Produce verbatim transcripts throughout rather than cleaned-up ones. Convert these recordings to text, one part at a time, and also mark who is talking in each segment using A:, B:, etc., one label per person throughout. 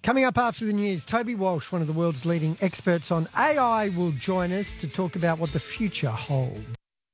A: Coming up after the news, Toby Walsh, one of the world's leading experts on A I, will join us to talk about what the future holds.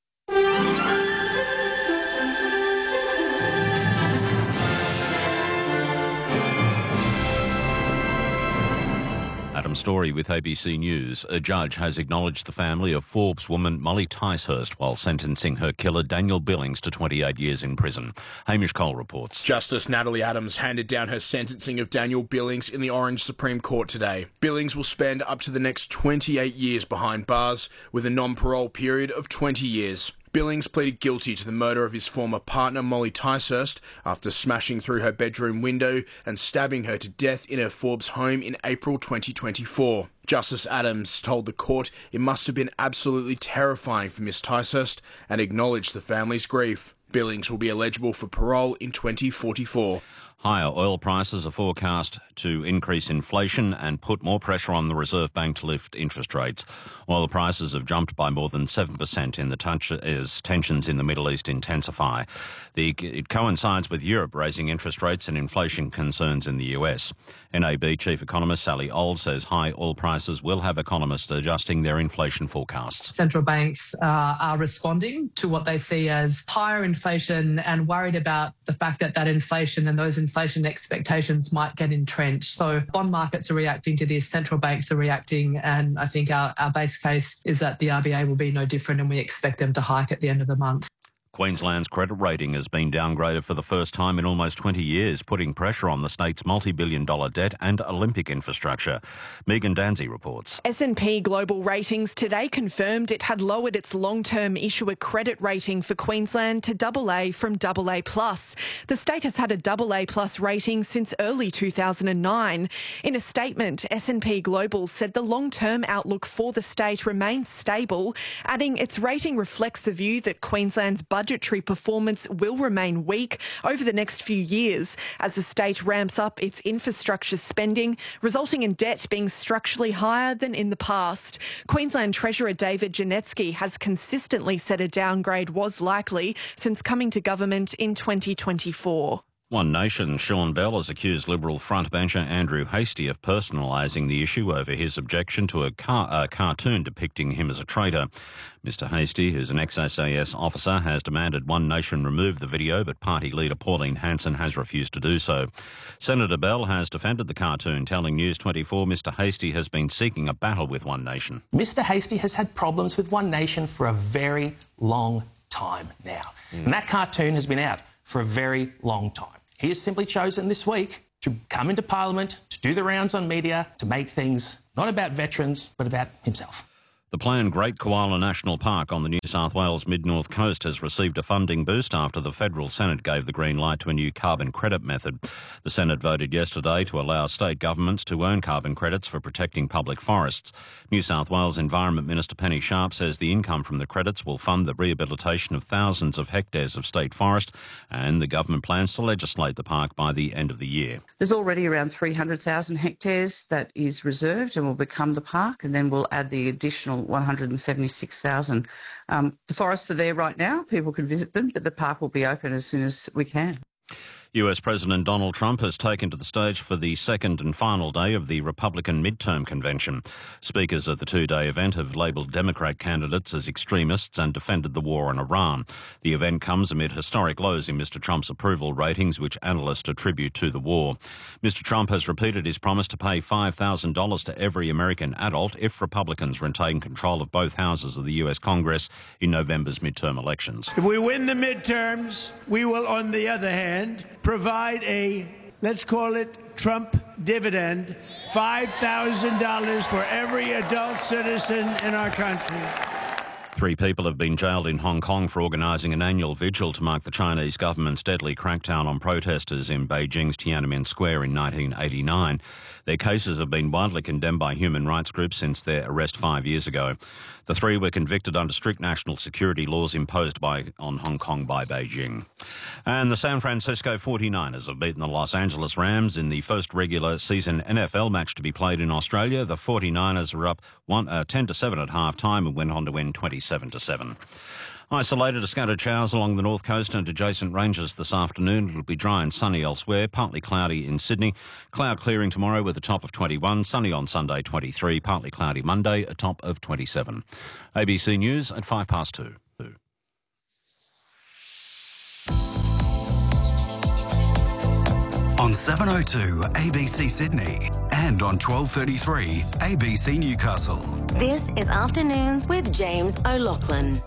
B: Adam Story with A B C News. A judge has acknowledged the family of Forbes woman Molly Ticehurst while sentencing her killer Daniel Billings to twenty-eight years in prison. Hamish Cole reports.
C: Justice Natalie Adams handed down her sentencing of Daniel Billings in the Orange Supreme Court today. Billings will spend up to the next twenty-eight years behind bars, with a non-parole period of twenty years. Billings pleaded guilty to the murder of his former partner Molly Ticehurst after smashing through her bedroom window and stabbing her to death in her Forbes home in April twenty twenty-four. Justice Adams told the court it must have been absolutely terrifying for Miss Ticehurst and acknowledged the family's grief. Billings will be eligible for parole in twenty forty-four.
B: Higher oil prices are forecast to increase inflation and put more pressure on the Reserve Bank to lift interest rates. Oil prices have jumped by more than seven percent in the touch as tensions in the Middle East intensify. The, it coincides with Europe raising interest rates and inflation concerns in the U S. N A B Chief Economist Sally Old says high oil prices will have economists adjusting their inflation forecasts.
D: Central banks uh, are responding to what they see as higher inflation and worried about the fact that that inflation and those inflation expectations might get entrenched. So bond markets are reacting to this, central banks are reacting, and I think our, our base case is that the R B A will be no different and we expect them to hike at the end of the month.
B: Queensland's credit rating has been downgraded for the first time in almost twenty years, putting pressure on the state's multi-billion dollar debt and Olympic infrastructure. Megan Danzy reports.
E: S and P Global Ratings today confirmed it had lowered its long-term issuer credit rating for Queensland to double A from double A plus. The state has had a double A plus rating since early two thousand nine. In a statement, S and P Global said the long-term outlook for the state remains stable, adding its rating reflects the view that Queensland's budget Budgetary performance will remain weak over the next few years as the state ramps up its infrastructure spending, resulting in debt being structurally higher than in the past. Queensland Treasurer David Janetsky has consistently said a downgrade was likely since coming to government in twenty twenty-four.
B: One Nation's Sean Bell has accused Liberal frontbencher Andrew Hastie of personalising the issue over his objection to a, car- a cartoon depicting him as a traitor. Mister Hastie, who's an ex-S A S officer, has demanded One Nation remove the video, but party leader Pauline Hanson has refused to do so. Senator Bell has defended the cartoon, telling News twenty-four Mister Hastie has been seeking a battle with One Nation.
F: Mister Hastie has had problems with One Nation for a very long time now. Mm. And that cartoon has been out for a very long time. He has simply chosen this week to come into Parliament, to do the rounds on media, to make things not about veterans, but about himself.
B: The planned Great Koala National Park on the New South Wales mid-north coast has received a funding boost after the federal Senate gave the green light to a new carbon credit method. The Senate voted yesterday to allow state governments to earn carbon credits for protecting public forests. New South Wales Environment Minister Penny Sharp says the income from the credits will fund the rehabilitation of thousands of hectares of state forest, and the government plans to legislate the park by the end of the year.
G: There's already around three hundred thousand hectares that is reserved and will become the park, and then we'll add the additional one hundred seventy-six thousand. Um, the forests are there right now. People can visit them, but the park will be open as soon as we can.
B: U S President Donald Trump has taken to the stage for the second and final day of the Republican midterm convention. Speakers at the two-day event have labelled Democrat candidates as extremists and defended the war on Iran. The event comes amid historic lows in Mister Trump's approval ratings, which analysts attribute to the war. Mister Trump has repeated his promise to pay five thousand dollars to every American adult if Republicans retain control of both houses of the U S Congress in November's midterm elections.
H: If we win the midterms, we will, on the other hand, provide a, let's call it Trump dividend, five thousand dollars for every adult citizen in our country.
B: Three people have been jailed in Hong Kong for organising an annual vigil to mark the Chinese government's deadly crackdown on protesters in Beijing's Tiananmen Square in nineteen eighty-nine. Their cases have been widely condemned by human rights groups since their arrest five years ago. The three were convicted under strict national security laws imposed by on Hong Kong by Beijing. And the San Francisco forty-niners have beaten the Los Angeles Rams in the first regular season N F L match to be played in Australia. The forty-niners were up one, uh, ten to seven at half-time and went on to win twenty-seven to seven. Isolated to scattered showers along the north coast and adjacent ranges this afternoon. It'll be dry and sunny elsewhere, partly cloudy in Sydney. Cloud clearing tomorrow with a top of twenty-one, sunny on Sunday twenty-three, partly cloudy Monday, a top of twenty-seven. A B C News at five past two.
I: On seven oh two A B C Sydney and on twelve thirty-three A B C Newcastle.
J: This is Afternoons with James O'Loughlin.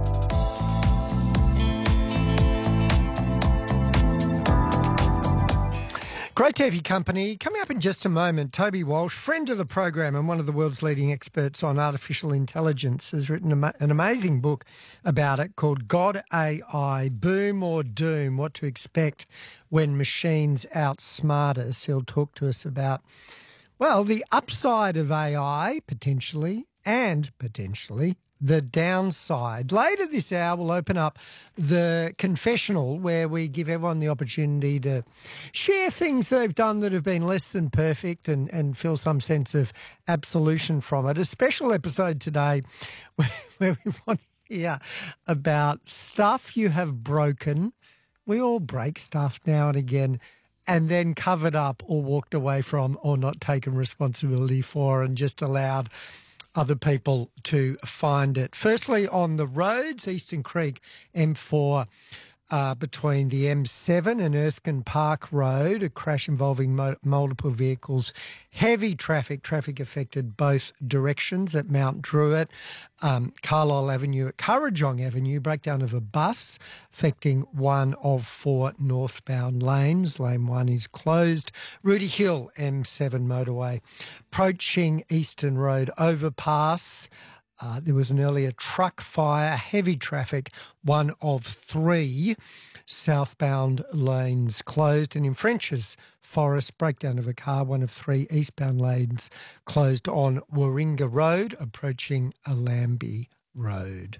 A: Great to have your company. Coming up in just a moment, Toby Walsh, friend of the program and one of the world's leading experts on artificial intelligence, has written an amazing book about it called God A I, Boom or Doom, What to Expect When Machines Outsmart Us. He'll talk to us about, well, the upside of A I, potentially, and potentially the downside. Later this hour, we'll open up the confessional where we give everyone the opportunity to share things they've done that have been less than perfect and, and feel some sense of absolution from it. A special episode today where, where we want to hear about stuff you have broken. We all break stuff now and again, and then covered up or walked away from or not taken responsibility for and just allowed other people to find it. Firstly, on the roads, Eastern Creek M four uh, between the M seven and Erskine Park Road, a crash involving mo- multiple vehicles. Heavy traffic, traffic affected both directions at Mount Druitt. Um, Carlisle Avenue at Currajong Avenue, breakdown of a bus affecting one of four northbound lanes. Lane one is closed. Rooty Hill M seven motorway, approaching Eastern Road overpass. Uh, there was an earlier truck fire, heavy traffic, one of three southbound lanes closed. And in French's Forest, breakdown of a car, one of three eastbound lanes closed on Warringah Road, approaching Allambie Road.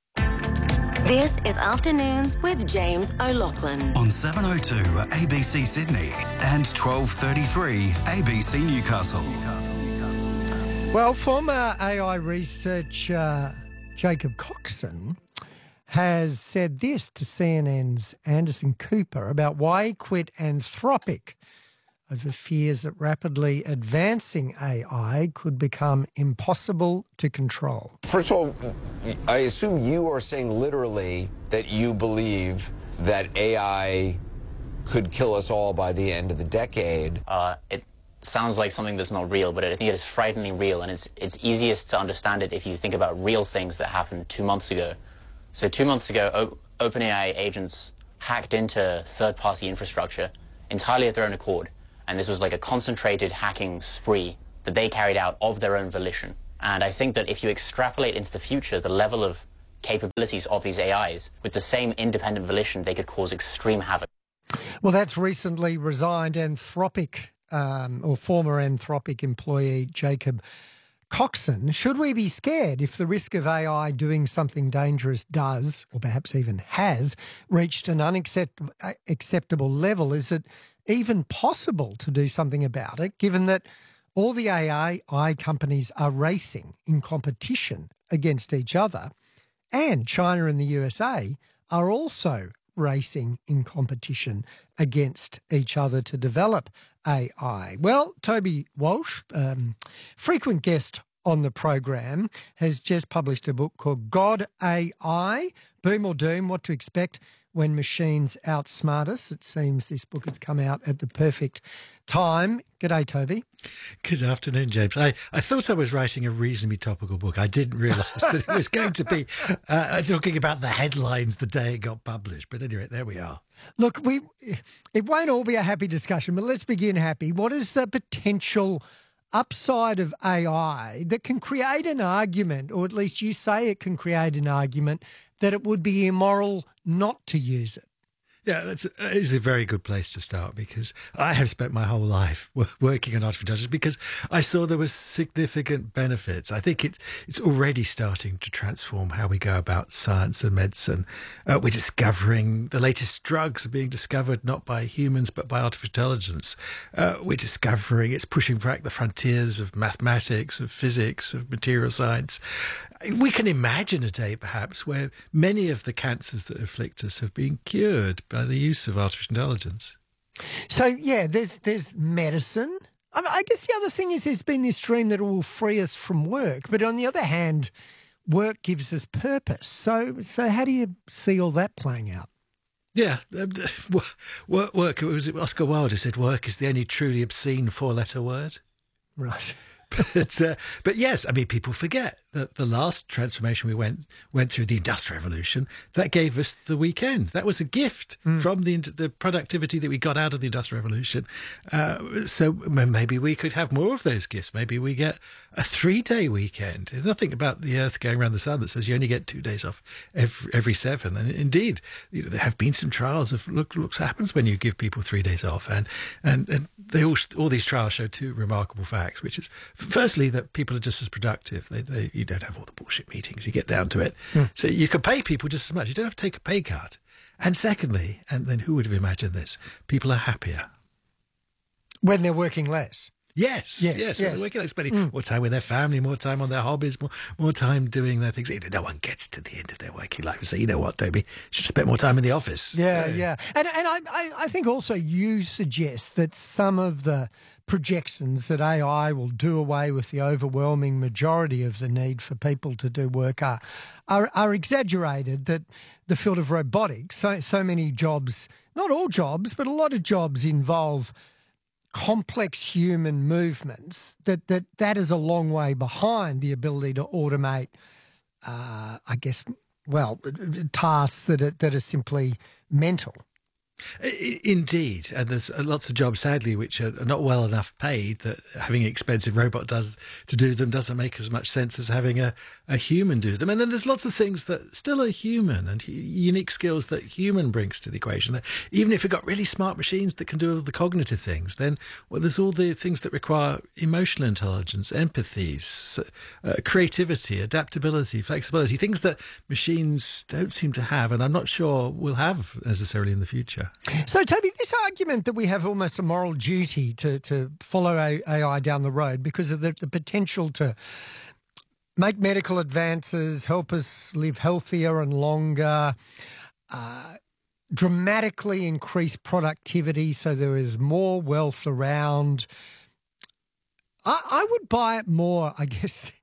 J: This is Afternoons with James O'Loughlin.
I: On seven oh two A B C Sydney and twelve thirty-three A B C Newcastle.
A: Well, former A I researcher Jacob Coxon has said this to C N N's Anderson Cooper about why he quit Anthropic over fears that rapidly advancing A I could become impossible to control.
K: First of all, I assume you are saying literally that you believe that A I could kill us all by the end of the decade.
L: Uh, it sounds like something that's not real, but I think it is frighteningly real, and it's it's easiest to understand it if you think about real things that happened two months ago. So two months ago, o- OpenAI agents hacked into third-party infrastructure entirely at their own accord, and this was like a concentrated hacking spree that they carried out of their own volition. And I think that if you extrapolate into the future the level of capabilities of these A Is, with the same independent volition, they could cause extreme havoc.
A: Well, that's recently resigned Anthropic, um, or former Anthropic employee Jacob Coxon. Should we be scared if the risk of A I doing something dangerous does, or perhaps even has, reached an unacceptable level? Is it even possible to do something about it, given that all the A I companies are racing in competition against each other, and China and the U S A are also racing in competition against each other to develop A I? Well, Toby Walsh, um, frequent guest on the program, has just published a book called God A I, Boom or Doom, What to Expect When Machines Outsmart Us. It seems this book has come out at the perfect time. G'day, Toby.
M: Good afternoon, James. I, I thought I was writing a reasonably topical book. I didn't realise that it was going to be uh, talking about the headlines the day it got published. But anyway, there we are.
A: Look, we it won't all be a happy discussion, but let's begin happy. What is the potential upside of A I that can create an argument, or at least you say it can create an argument, that it would be immoral not to use it?
M: Yeah, that's it's a very good place to start, because I have spent my whole life working on artificial intelligence because I saw there were significant benefits. I think it, it's already starting to transform how we go about science and medicine. Uh, we're discovering the latest drugs are being discovered not by humans but by artificial intelligence. Uh, we're discovering it's pushing back the frontiers of mathematics, of physics, of material science. we can imagine a day perhaps where many of the cancers that afflict us have been cured by the use of artificial intelligence.
A: So, yeah, there's there's medicine. I, mean, I guess the other thing is there's been this dream that it will free us from work. But on the other hand, work gives us purpose. So, so how do you see all that playing out?
M: Yeah, work, work, it was Oscar Wilde who said work is the only truly obscene four-letter word.
A: Right.
M: But, uh, but yes, I mean, people forget that the last transformation we went went through, the Industrial Revolution, that gave us the weekend. That was a gift mm. from the the productivity that we got out of the Industrial Revolution. Uh, so maybe we could have more of those gifts. Maybe we get a three-day weekend. There's nothing about the Earth going around the sun that says you only get two days off every, every seven. And indeed, you know, there have been some trials of look, look what happens when you give people three days off. And and, and they all all these trials show two remarkable facts, which is firstly that people are just as productive. They, they you don't have all the bullshit meetings. You get down to it. Mm. So you can pay people just as much. You don't have to take a pay cut. And secondly, and then who would have imagined this? People are happier
A: when they're working less.
M: Yes,
A: yes,
M: yes.
A: yes.
M: They're working, like spending mm. more time with their family, more time on their hobbies, more more time doing their things. You know, no one gets to the end of their working life and say, you know what, Toby, you should spend more time in the office.
A: Yeah, yeah. yeah. And and I, I, I think also you suggest that some of the projections that A I will do away with the overwhelming majority of the need for people to do work are are, are exaggerated, that the field of robotics, so, so many jobs, not all jobs, but a lot of jobs involve complex human movements, that that, that is a long way behind the ability to automate, uh, I guess, well, tasks that are, that are simply mental.
M: Indeed, and there's lots of jobs, sadly, which are not well enough paid, that having an expensive robot does to do them doesn't make as much sense as having a, a human do them. And then there's lots of things that still are human and unique skills that human brings to the equation. That even if you've got really smart machines that can do all the cognitive things, then well, there's all the things that require emotional intelligence, empathy, uh, creativity, adaptability, flexibility, things that machines don't seem to have, and I'm not sure will have necessarily in the future.
A: So, Toby, this argument that we have almost a moral duty to, to follow A I down the road because of the, the potential to make medical advances, help us live healthier and longer, uh, dramatically increase productivity so there is more wealth around, I, I would buy it more, I guess,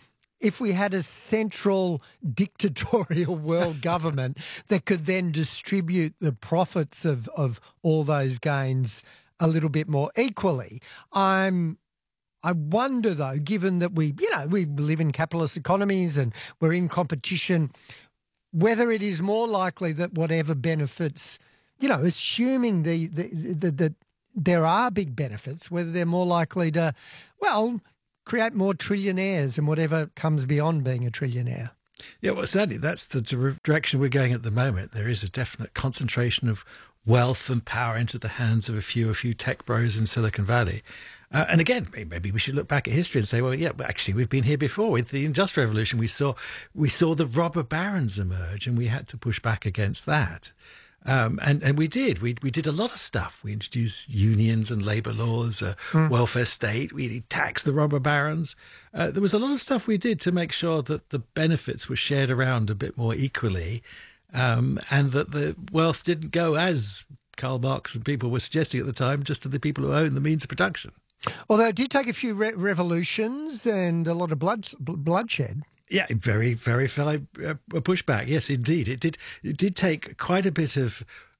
A: if we had a central dictatorial world government that could then distribute the profits of, of all those gains a little bit more equally. I'm, I wonder, though, given that we, you know, we live in capitalist economies and we're in competition, whether it is more likely that whatever benefits, you know, assuming the, the, the, the there are big benefits, whether they're more likely to, well, create more trillionaires and whatever comes beyond being a trillionaire.
M: Yeah, well, certainly that's the direction we're going at the moment. There is a definite concentration of wealth and power into the hands of a few, a few tech bros in Silicon Valley. Uh, and again, maybe we should look back at history and say, well, yeah, but actually we've been here before. With the Industrial Revolution, we saw we saw the robber barons emerge, and we had to push back against that. Um, and, and we did. We we did a lot of stuff. We introduced unions and labour laws, a mm. welfare state. We taxed the robber barons. Uh, there was a lot of stuff we did to make sure that the benefits were shared around a bit more equally, um, and that the wealth didn't go, as Karl Marx and people were suggesting at the time, just to the people who own the means of production.
A: Although it did take a few re- revolutions and a lot of blood bloodshed.
M: Yeah, very, very fair uh, pushback. Yes, indeed. It did It did take quite a bit of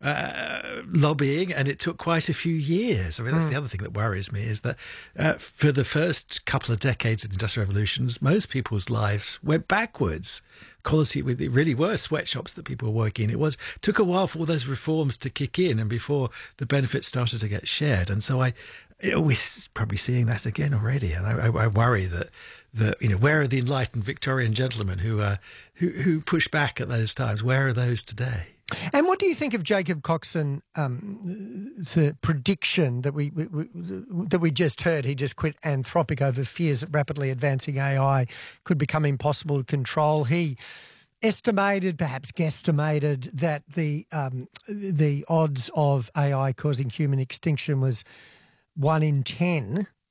M: uh, lobbying, and it took quite a few years. I mean, that's mm. the other thing that worries me, is that uh, for the first couple of decades of the Industrial Revolutions, most people's lives went backwards. Quality, it really were sweatshops that people were working in. It was took a while for all those reforms to kick in and before the benefits started to get shared. And so I, you know, we're probably seeing that again already. And I, I, I worry that, that, you know, where are the enlightened Victorian gentlemen who, uh, who, who pushed back at those times? Where are those today?
A: And what do you think of Jacob Coxon, um, the prediction that we, we, we that we just heard? He just quit Anthropic over fears that rapidly advancing A I could become impossible to control. He estimated, perhaps guesstimated, that the um, the odds of A I causing human extinction was one in ten.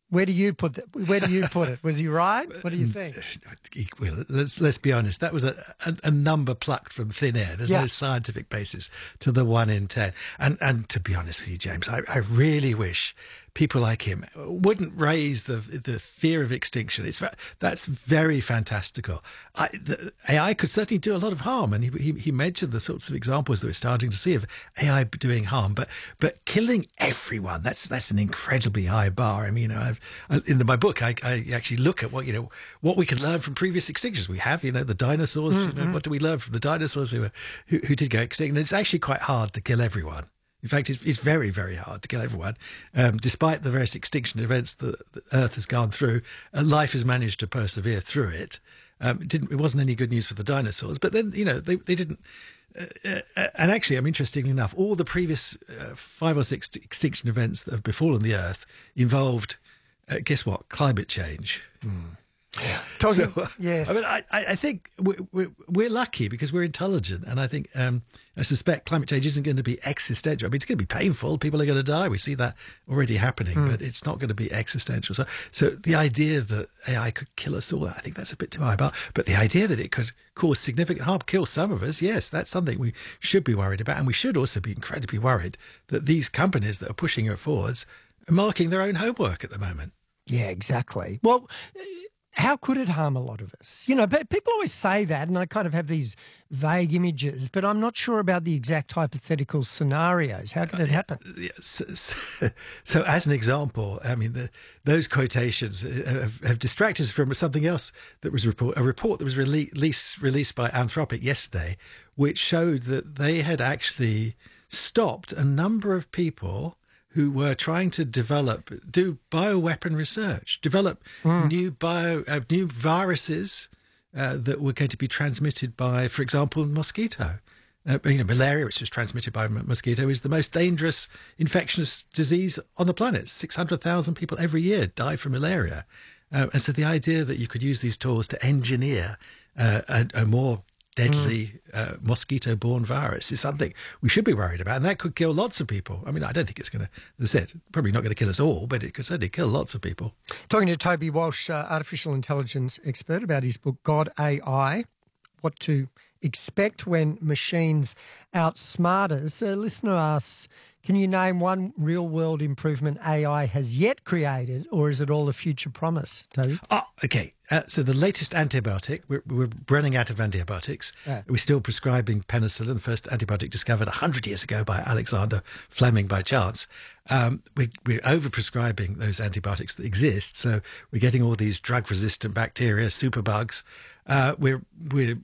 A: Where do you put that? Where do you put it? Was he right? What do you think?
M: Well, let's let's be honest. That was a, a, a number plucked from thin air. There's
A: Yeah.
M: no scientific basis to the one in ten. And and to be honest with you, James, I, I really wish people like him wouldn't raise the the fear of extinction. It's that's very fantastical. I, the, A I could certainly do a lot of harm, and he, he he mentioned the sorts of examples that we're starting to see of A I doing harm. But but killing everyone, that's that's an incredibly high bar. I mean, you know, I've, in the, my book, I, I actually look at what you know what we can learn from previous extinctions. We have, you know, the dinosaurs. Mm-hmm. You know, what do we learn from the dinosaurs who were, who, who did go extinct? And it's actually quite hard to kill everyone. In fact, it's, it's very, very hard to kill everyone. Um, despite the various extinction events that the Earth has gone through, uh, life has managed to persevere through it. Um, it didn't. It wasn't any good news for the dinosaurs. But then, you know, they, they didn't. Uh, uh, and actually, I mean, interestingly enough, all the previous uh, five or six extinction events that have befallen the Earth involved, uh, guess what, climate change. Mm.
A: Yeah. Talking,
M: so,
A: yes.
M: I mean, I, I think we're, we're, we're lucky because we're intelligent. And I think, um, I suspect climate change isn't going to be existential. I mean, it's going to be painful. People are going to die. We see that already happening, mm. but it's not going to be existential. So, so the idea that A I could kill us all, I think that's a bit too high. But, but the idea that it could cause significant harm, kill some of us, yes, that's something we should be worried about. And we should also be incredibly worried that these companies that are pushing it forwards are marking their own homework at the moment.
A: Yeah, exactly. Well, how could it harm a lot of us? You know, people always say that, and I kind of have these vague images, but I'm not sure about the exact hypothetical scenarios. How could it happen?
M: Uh, so, so, so as an example, I mean, the, those quotations have, have distracted us from something else that was report, a report that was released, released by Anthropic yesterday, which showed that they had actually stopped a number of people who were trying to develop, do bioweapon research, develop mm. new bio, uh, new viruses uh, that were going to be transmitted by, for example, mosquito. Uh, you know, malaria, which is transmitted by mosquito, is the most dangerous infectious disease on the planet. six hundred thousand people every year die from malaria. Uh, and so the idea that you could use these tools to engineer uh, a, a more deadly mm. uh, mosquito-borne virus is something we should be worried about, and that could kill lots of people. I mean, I don't think it's going to, as I said, probably not going to kill us all, but it could certainly kill lots of people.
A: Talking to Toby Walsh, uh, artificial intelligence expert, about his book, God A I, What to Expect When Machines Outsmart Us. A listener asks, can you name one real-world improvement A I has yet created, or is it all a future promise, Toby?
M: Oh, okay. Uh, so the latest antibiotic, we're, we're running out of antibiotics. Yeah. We're still prescribing penicillin, the first antibiotic discovered one hundred years ago by Alexander Fleming by chance. Um, we, we're over-prescribing those antibiotics that exist, so we're getting all these drug-resistant bacteria, superbugs. Uh, we're we're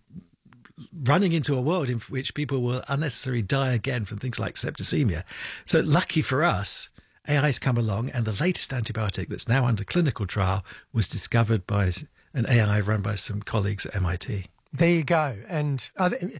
M: running into a world in which people will unnecessarily die again from things like septicemia. So lucky for us, A I's come along, and the latest antibiotic that's now under clinical trial was discovered by an A I run by some colleagues at M I T.
A: There you go. And uh,